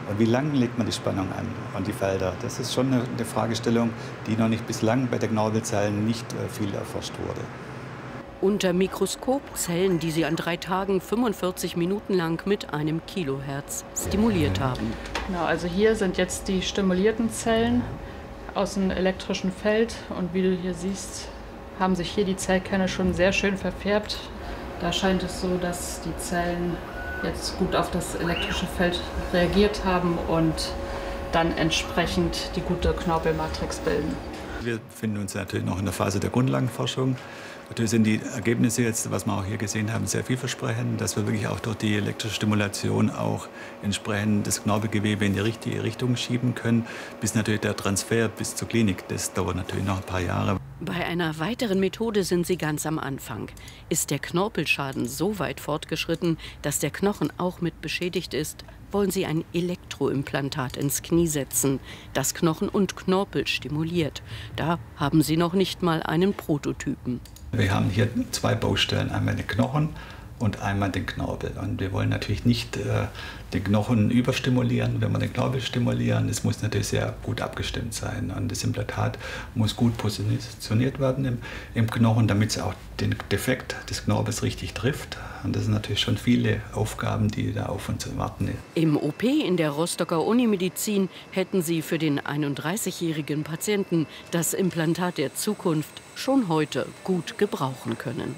Und wie lange legt man die Spannung an die Felder? Das ist schon eine Fragestellung, die noch nicht bislang bei der Knorpelzellen nicht viel erforscht wurde. Unter Mikroskop Zellen, die sie an 3 Tagen 45 Minuten lang mit einem Kilohertz stimuliert haben. Genau, also hier sind jetzt die stimulierten Zellen aus dem elektrischen Feld. Und wie du hier siehst, haben sich hier die Zellkerne schon sehr schön verfärbt. Da scheint es so, dass die Zellen jetzt gut auf das elektrische Feld reagiert haben und dann entsprechend die gute Knorpelmatrix bilden. Wir befinden uns natürlich noch in der Phase der Grundlagenforschung. Natürlich sind die Ergebnisse jetzt, was wir auch hier gesehen haben, sehr vielversprechend, dass wir wirklich auch durch die elektrische Stimulation auch entsprechend das Knorpelgewebe in die richtige Richtung schieben können. Bis natürlich der Transfer bis zur Klinik, das dauert natürlich noch ein paar Jahre. Bei einer weiteren Methode sind sie ganz am Anfang. Ist der Knorpelschaden so weit fortgeschritten, dass der Knochen auch mit beschädigt ist, wollen sie ein Elektroimplantat ins Knie setzen, das Knochen und Knorpel stimuliert. Da haben sie noch nicht mal einen Prototypen. Wir haben hier 2 Baustellen, einmal den Knochen und einmal den Knorpel. Und wir wollen natürlich nicht den Knochen überstimulieren, wenn wir den Knorpel stimulieren. Es muss natürlich sehr gut abgestimmt sein. Und das Implantat muss gut positioniert werden im Knochen, damit es auch den Defekt des Knorpels richtig trifft. Und das sind natürlich schon viele Aufgaben, die da auf uns warten. Im OP in der Rostocker Unimedizin hätten sie für den 31-jährigen Patienten das Implantat der Zukunft schon heute gut gebrauchen können.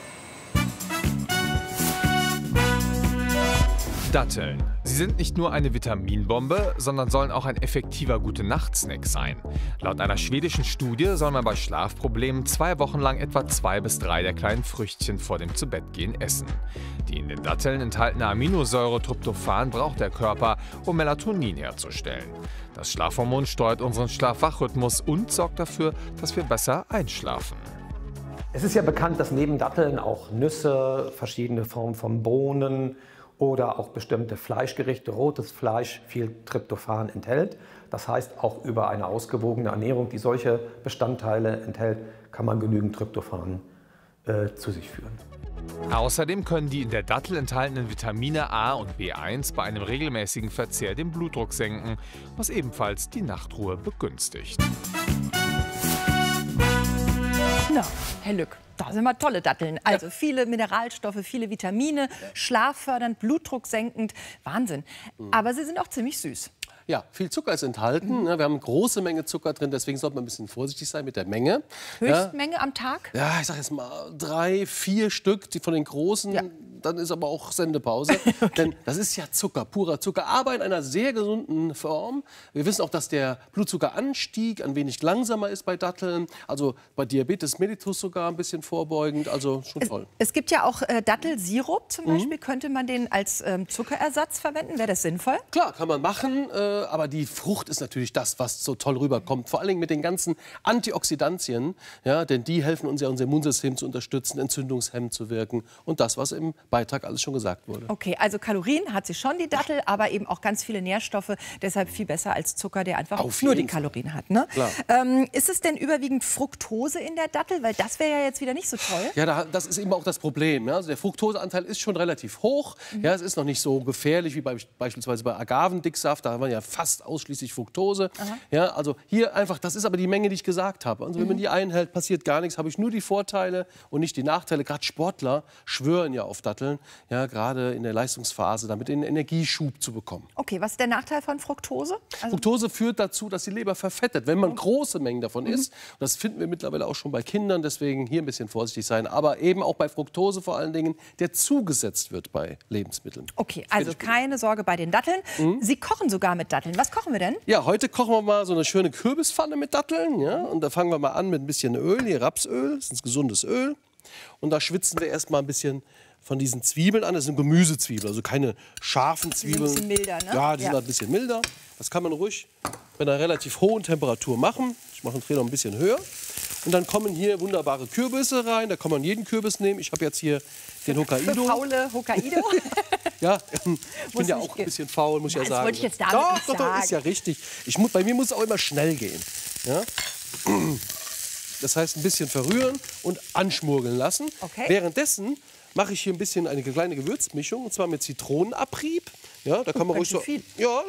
Datteln. Sie sind nicht nur eine Vitaminbombe, sondern sollen auch ein effektiver Gute-Nacht-Snack sein. Laut einer schwedischen Studie soll man bei Schlafproblemen 2 Wochen lang etwa 2 bis 3 der kleinen Früchtchen vor dem Zubettgehen essen. Die in den Datteln enthaltene Aminosäure Tryptophan braucht der Körper, um Melatonin herzustellen. Das Schlafhormon steuert unseren Schlaf-Wach-Rhythmus und sorgt dafür, dass wir besser einschlafen. Es ist ja bekannt, dass neben Datteln auch Nüsse, verschiedene Formen von Bohnen oder auch bestimmte Fleischgerichte, rotes Fleisch, viel Tryptophan enthält. Das heißt, auch über eine ausgewogene Ernährung, die solche Bestandteile enthält, kann man genügend Tryptophan zu sich führen. Außerdem können die in der Dattel enthaltenen Vitamine A und B1 bei einem regelmäßigen Verzehr den Blutdruck senken, was ebenfalls die Nachtruhe begünstigt. Na, Herr Lück, da sind mal tolle Datteln. Also viele Mineralstoffe, viele Vitamine, schlaffördernd, blutdrucksenkend. Wahnsinn. Aber sie sind auch ziemlich süß. Ja, viel Zucker ist enthalten. Wir haben eine große Menge Zucker drin, deswegen sollte man ein bisschen vorsichtig sein mit der Menge. Höchstmenge am Tag? Ja, ich sage jetzt mal 3, 4 Stück, die von den großen. Ja. Dann ist aber auch Sendepause. Okay. Denn das ist ja Zucker, purer Zucker, aber in einer sehr gesunden Form. Wir wissen auch, dass der Blutzuckeranstieg ein wenig langsamer ist bei Datteln. Also bei Diabetes mellitus sogar ein bisschen vorbeugend. Also schon toll. Es gibt ja auch Dattelsirup zum Beispiel. Könnte man den als Zuckerersatz verwenden? Wäre das sinnvoll? Klar, kann man machen. Aber die Frucht ist natürlich das, was so toll rüberkommt. Vor allem mit den ganzen Antioxidantien. Ja, denn die helfen uns ja, unser Immunsystem zu unterstützen, entzündungshemmend zu wirken. Und das, was im Beitrag alles schon gesagt wurde. Okay, also Kalorien hat sie schon, die Dattel, aber eben auch ganz viele Nährstoffe. Deshalb viel besser als Zucker, der einfach nur die Kalorien hat. Ne? Ist es denn überwiegend Fructose in der Dattel? Weil das wäre ja jetzt wieder nicht so toll. Ja, das ist eben auch das Problem. Ja? Also der Fructoseanteil ist schon relativ hoch. Ja, es ist noch nicht so gefährlich wie beispielsweise bei Agavendicksaft. Da haben wir ja fast ausschließlich Fructose. Ja, also hier einfach, das ist aber die Menge, die ich gesagt habe. Also wenn man die einhält, passiert gar nichts. Habe ich nur die Vorteile und nicht die Nachteile. Gerade Sportler schwören ja auf Datteln, ja, gerade in der Leistungsphase, damit einen Energieschub zu bekommen. Okay, was ist der Nachteil von Fructose? Also Fructose führt dazu, dass die Leber verfettet, wenn man große Mengen davon isst. Das finden wir mittlerweile auch schon bei Kindern, deswegen hier ein bisschen vorsichtig sein. Aber eben auch bei Fructose vor allen Dingen, der zugesetzt wird bei Lebensmitteln. Okay, also keine Sorge bei den Datteln. Sie kochen sogar mit Datteln. Was kochen wir denn? Ja, heute kochen wir mal so eine schöne Kürbispfanne mit Datteln. Ja? Und da fangen wir mal an mit ein bisschen Öl, hier Rapsöl, das ist ein gesundes Öl. Und da schwitzen wir erst mal ein bisschen von diesen Zwiebeln an. Das sind Gemüsezwiebeln, also keine scharfen Zwiebeln. Die sind ein bisschen milder, ne? Ja, die sind ein bisschen milder. Das kann man ruhig bei einer relativ hohen Temperatur machen. Ich mache den Dreh noch ein bisschen höher. Und dann kommen hier wunderbare Kürbisse rein. Da kann man jeden Kürbis nehmen. Ich habe jetzt hier den Hokkaido. Für faule Hokkaido? Ja, ich bin ja auch ein bisschen faul, muss ich ja sagen. Das wollte ich jetzt damit nicht sagen. Doch, ist ja richtig. Bei mir muss es auch immer schnell gehen. Ja? Das heißt, ein bisschen verrühren und anschmurgeln lassen. Okay. Währenddessen mache ich hier ein bisschen eine kleine Gewürzmischung, und zwar mit Zitronenabrieb. Ja, da kann man ruhig so. Viel. Ja,